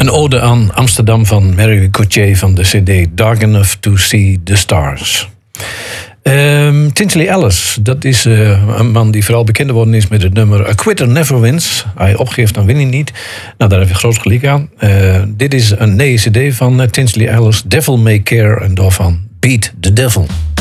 Een ode aan Amsterdam van Mary Gauthier van de cd Dark Enough to See the Stars. Tinsley Ellis, dat is een man die vooral bekend geworden is met het nummer A Quitter Never Wins. Hij opgeeft, dan win hij niet. Nou, daar heb je groot gelijk aan. Dit is een nieuwe cd van Tinsley Ellis, Devil May Care, en daarvan Beat the Devil.